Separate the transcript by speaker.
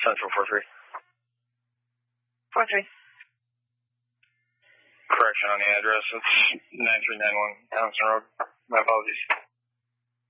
Speaker 1: Central 4-3.
Speaker 2: 4-3.
Speaker 1: Correction on the address. It's 9391 Townsend Road. My apologies.